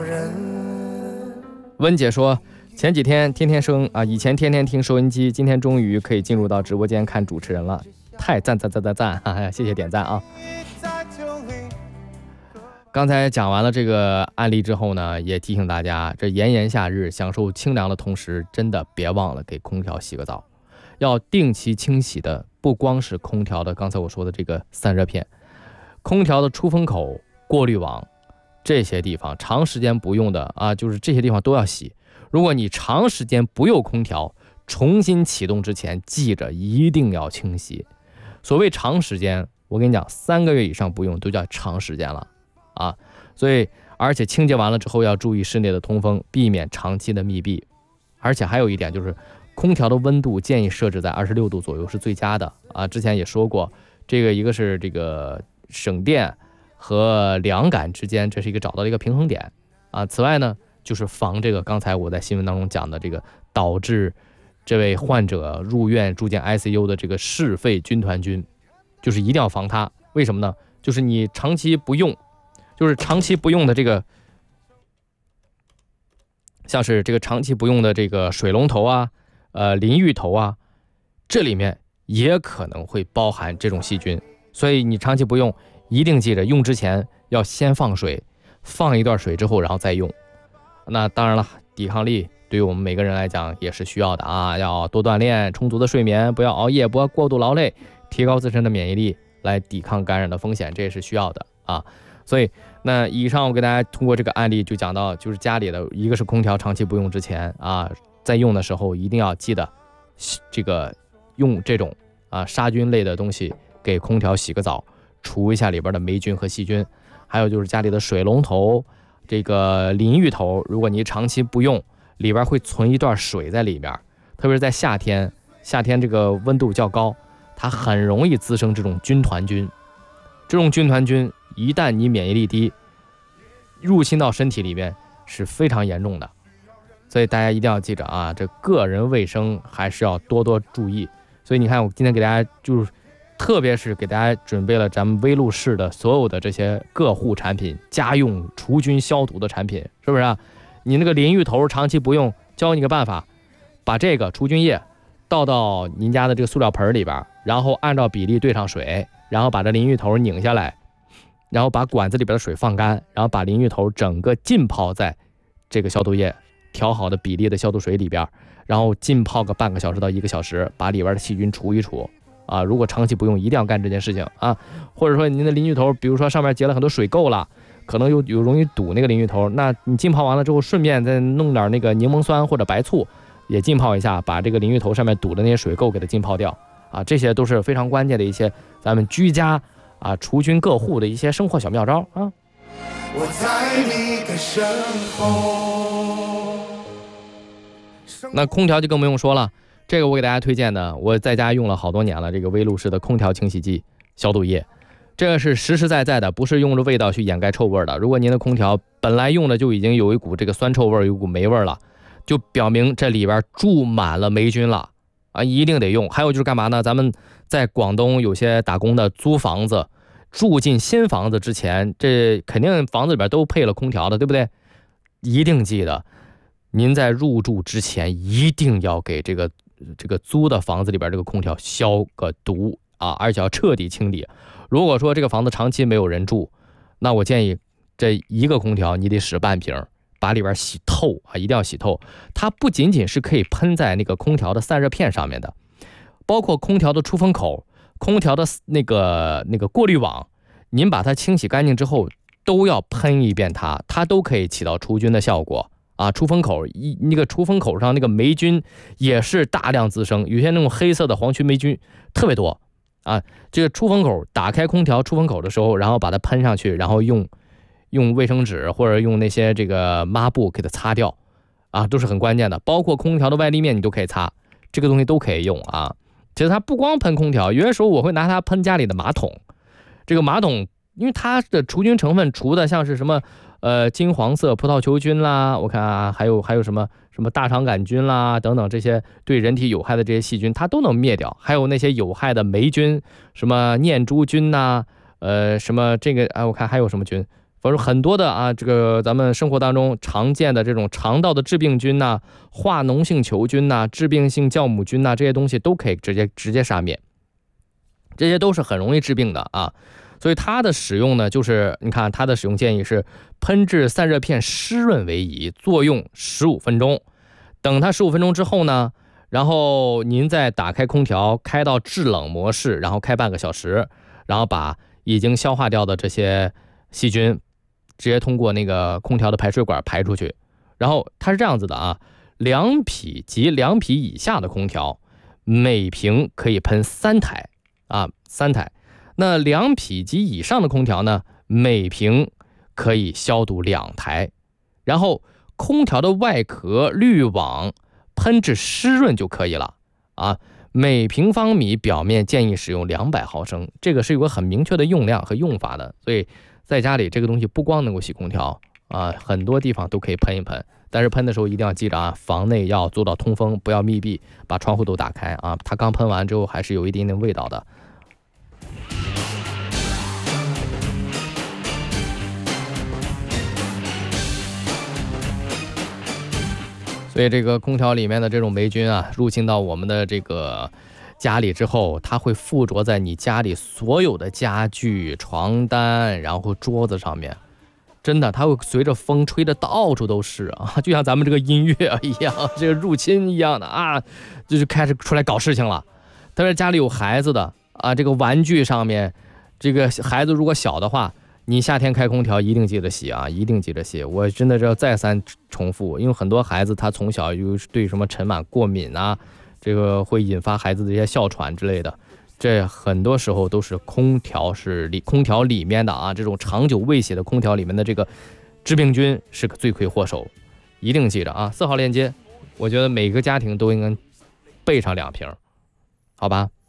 温姐说，前几天天天生啊，以前天天听收音机，今天终于可以进入到直播间看主持人了，太赞，谢谢点赞啊！刚才讲完了这个案例之后呢，也提醒大家，这炎炎夏日享受清凉的同时，真的别忘了给空调洗个澡，要定期清洗的，不光是空调的，刚才我说的这个散热片，空调的出风口、过滤网。这些地方长时间不用的啊，就是这些地方都要洗。如果你长时间不用空调，重新启动之前，记着一定要清洗。所谓长时间，我跟你讲，3个月以上不用都叫长时间了啊。所以，而且清洁完了之后要注意室内的通风，避免长期的密闭。而且还有一点就是，空调的温度建议设置在26度左右是最佳的啊。之前也说过，这个一个是这个省电和凉感之间，这是一个找到了一个平衡点啊。此外呢，就是防这个刚才我在新闻当中讲的这个导致这位患者入院住进 ICU 的这个嗜肺军团菌，就是一定要防它。为什么呢？就是你长期不用，就是长期不用的这个，像是这个长期不用的这个水龙头啊、淋浴头啊，这里面也可能会包含这种细菌，所以你长期不用。一定记着，用之前要先放水，放一段水之后，然后再用。那当然了，抵抗力对于我们每个人来讲也是需要的啊，要多锻炼，充足的睡眠，不要熬夜，不要过度劳累，提高自身的免疫力，来抵抗感染的风险，这也是需要的啊。所以，那以上我给大家通过这个案例就讲到，就是家里的一个是空调长期不用之前啊，在用的时候一定要记得这个用这种杀菌类的东西给空调洗个澡。除一下里边的霉菌和细菌，还有就是家里的水龙头、这个淋浴头，如果你长期不用，里边会存一段水在里边，特别是在夏天这个温度较高，它很容易滋生这种军团菌。这种军团菌一旦你免疫力低，入侵到身体里面是非常严重的。所以大家一定要记着啊，这个人卫生还是要多多注意。所以你看，我今天给大家就是特别是给大家准备了咱们威露士的所有的这些个护产品，家用除菌消毒的产品，是不是啊？你那个淋浴头长期不用，教你个办法，把这个除菌液倒到您家的这个塑料盆里边，然后按照比例兑上水，然后把这淋浴头拧下来，然后把管子里边的水放干，然后把淋浴头整个浸泡在这个消毒液调好的比例的消毒水里边，然后浸泡个半个小时到1个小时，把里边的细菌除一除。啊，如果长期不用，一定要干这件事情啊！或者说您的淋浴头，比如说上面结了很多水垢了，可能有容易堵那个淋浴头，那你浸泡完了之后，顺便再弄点那个柠檬酸或者白醋，也浸泡一下，把这个淋浴头上面堵的那些水垢给它浸泡掉啊！这些都是非常关键的一些咱们居家除菌个护的一些生活小妙招啊！我在你的身后。那空调就更不用说了。这个我给大家推荐的，我在家用了好多年了，这个威露士的空调清洗剂消毒液，这个是实实在在的，不是用着味道去掩盖臭味的。如果您的空调本来用的就已经有一股这个酸臭味，有一股霉味了，就表明这里边住满了霉菌了啊，一定得用。还有就是干嘛呢？咱们在广东有些打工的租房子，住进新房子之前，这肯定房子里边都配了空调的，对不对？一定记得，您在入住之前一定要给这个租的房子里边这个空调消个毒啊，而且要彻底清理。如果说这个房子长期没有人住，那我建议这一个空调你得使半瓶，把里边洗透啊，一定要洗透。它不仅仅是可以喷在那个空调的散热片上面的，包括空调的出风口、空调的那个过滤网，您把它清洗干净之后，都要喷一遍它都可以起到除菌的效果。出风口那个出风口上那个霉菌也是大量滋生，有些那种黑色的黄曲霉菌特别多啊。这个出风口打开空调出风口的时候，然后把它喷上去，然后用卫生纸或者用那些这个抹布给它擦掉啊，都是很关键的。包括空调的外立面你都可以擦，这个东西都可以用啊。其实它不光喷空调，有些时候我会拿它喷家里的马桶。这个马桶因为它的除菌成分除的像是什么金黄色葡萄球菌啦，我看还有什么大肠杆菌啦等等，这些对人体有害的这些细菌它都能灭掉。还有那些有害的霉菌，什么念珠菌呐，什么这个我看还有什么菌， 否则很多的这个咱们生活当中常见的这种肠道的致病菌呐、化脓性球菌呐、致病性酵母菌呐，这些东西都可以直接杀灭，这些都是很容易致病的啊。所以它的使用呢，就是你看它的使用建议是喷至散热片湿润为宜，作用15分钟。等它15分钟之后呢，然后您再打开空调，开到制冷模式，然后开半个小时，然后把已经消化掉的这些细菌直接通过那个空调的排水管排出去。然后它是这样子的啊，2匹及2匹以下的空调，每瓶可以喷3台3台。那2匹及以上的空调呢，每瓶可以消毒2台。然后空调的外壳滤网喷至湿润就可以了啊。每平方米表面建议使用200毫升，这个是有个很明确的用量和用法的。所以在家里这个东西不光能够洗空调啊，很多地方都可以喷一喷。但是喷的时候一定要记着啊，房内要做到通风，不要密闭，把窗户都打开啊。它刚喷完之后还是有一点点味道的。所以这个空调里面的这种霉菌啊，入侵到我们的这个家里之后，它会附着在你家里所有的家具、床单，然后桌子上面。真的，它会随着风吹的到处都是啊，就像咱们这个音乐一样，这个入侵一样的啊，就是开始出来搞事情了。特别是家里有孩子的啊，这个玩具上面，这个孩子如果小的话，你夏天开空调一定记得洗啊，一定记得洗。我真的是要再三重复，因为很多孩子他从小又对什么尘螨过敏啊，这个会引发孩子的这些哮喘之类的。这很多时候都是空调里面的啊，这种长久未洗的空调里面的这个致病菌是个罪魁祸首，一定记着啊。4号链接，我觉得每个家庭都应该备上2瓶，好吧？